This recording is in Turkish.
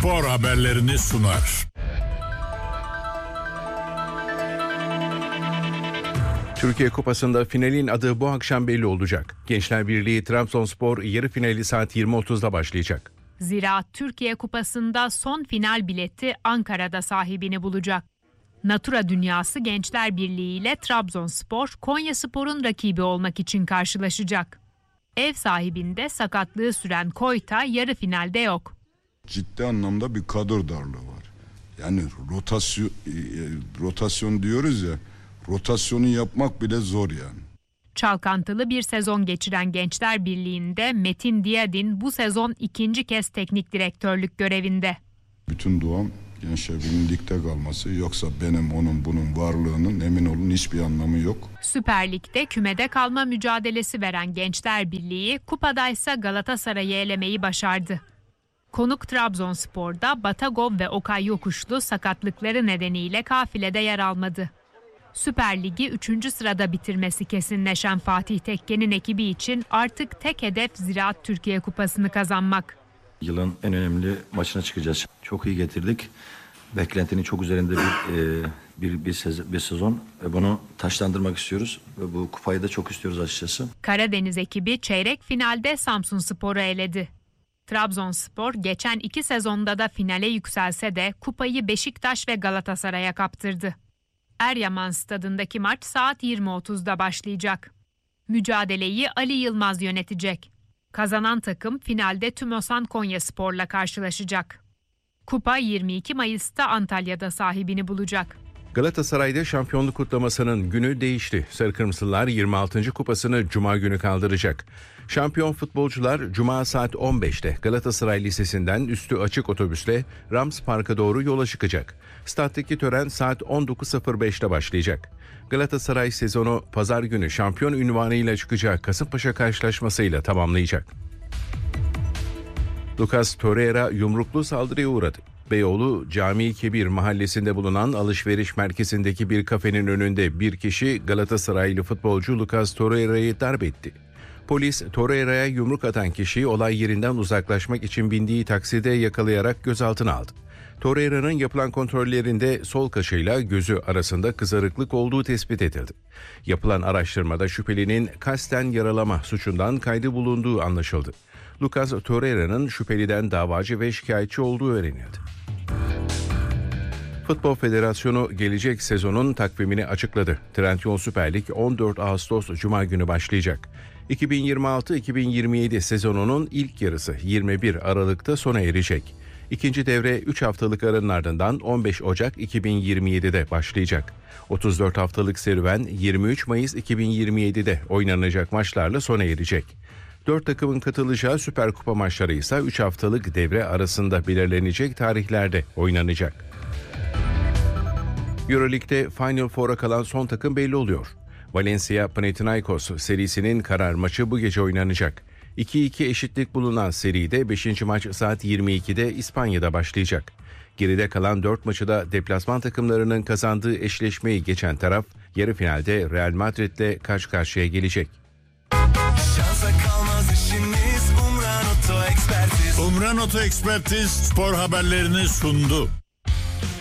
spor haberlerini sunar. Türkiye Kupası'nda finalin adı bu akşam belli olacak. Gençler Birliği Trabzonspor yarı finali saat 20.30'da başlayacak. Zira Türkiye Kupası'nda son final bileti Ankara'da sahibini bulacak. Natura Dünyası Gençler Birliği ile Trabzonspor, Konyaspor'un rakibi olmak için karşılaşacak. Ev sahibinde sakatlığı süren Koyta yarı finalde yok. Ciddi anlamda bir kadro darlığı var. Yani rotasyon diyoruz ya, rotasyonu yapmak bile zor yani. Çalkantılı bir sezon geçiren Gençler Birliği'nde Metin Diyadin bu sezon ikinci kez teknik direktörlük görevinde. Bütün duam Gençler Birliği'nin ligde kalması, yoksa benim onun bunun varlığının emin olun hiçbir anlamı yok. Süper Lig'de kümede kalma mücadelesi veren Gençler Birliği kupadaysa Galatasaray'ı elemeyi başardı. Konuk Trabzonspor'da Batagov ve Okay Yokuşlu sakatlıkları nedeniyle kafilede yer almadı. Süper Lig'i 3. sırada bitirmesi kesinleşen Fatih Tekke'nin ekibi için artık tek hedef Ziraat Türkiye Kupası'nı kazanmak. Yılın en önemli maçına çıkacağız. Çok iyi getirdik. Beklentinin çok üzerinde bir sezon. Bunu taşlandırmak istiyoruz ve bu kupayı da çok istiyoruz açıkçası. Karadeniz ekibi çeyrek finalde Samsunspor'u eledi. Trabzonspor geçen 2 sezonda da finale yükselse de kupayı Beşiktaş ve Galatasaray'a kaptırdı. Eryaman Stadındaki maç saat 20.30'da başlayacak. Mücadeleyi Ali Yılmaz yönetecek. Kazanan takım finalde Tümosan Konyaspor'la karşılaşacak. Kupa 22 Mayıs'ta Antalya'da sahibini bulacak. Galatasaray'da şampiyonluk kutlamasının günü değişti. Sarı Kırmızılar 26. kupasını Cuma günü kaldıracak. Şampiyon futbolcular Cuma saat 15'te Galatasaray Lisesi'nden üstü açık otobüsle Rams Park'a doğru yola çıkacak. Stattaki tören saat 19.05'te başlayacak. Galatasaray sezonu pazar günü şampiyon unvanıyla çıkacağı Kasımpaşa karşılaşmasıyla tamamlayacak. Lucas Torreira yumruklu saldırıya uğradı. Beyoğlu Camii Kebir mahallesinde bulunan alışveriş merkezindeki bir kafenin önünde bir kişi Galatasaraylı futbolcu Lucas Torreira'yı darp etti. Polis Torreira'ya yumruk atan kişiyi olay yerinden uzaklaşmak için bindiği takside yakalayarak gözaltına aldı. Torreira'nın yapılan kontrollerinde sol kaşıyla gözü arasında kızarıklık olduğu tespit edildi. Yapılan araştırmada şüphelinin kasten yaralama suçundan kaydı bulunduğu anlaşıldı. Lucas Torreira'nın şüpheliden davacı ve şikayetçi olduğu öğrenildi. Futbol Federasyonu gelecek sezonun takvimini açıkladı. Trendyol Süper Lig 14 Ağustos Cuma günü başlayacak. 2026-2027 sezonunun ilk yarısı 21 Aralık'ta sona erecek. İkinci devre 3 haftalık aranın ardından 15 Ocak 2027'de başlayacak. 34 haftalık serüven 23 Mayıs 2027'de oynanacak maçlarla sona erecek. 4 takımın katılacağı Süper Kupa maçları ise 3 haftalık devre arasında belirlenecek tarihlerde oynanacak. Euroleague'de Final Four'a kalan son takım belli oluyor. Valencia Panathinaikos serisinin karar maçı bu gece oynanacak. 2-2 eşitlik bulunan seride 5. maç saat 22'de İspanya'da başlayacak. Geride kalan 4 maçı da deplasman takımlarının kazandığı eşleşmeyi geçen taraf yarı finalde Real Madrid'le karşı karşıya gelecek. Umran Oto Ekspertiz spor haberlerini sundu.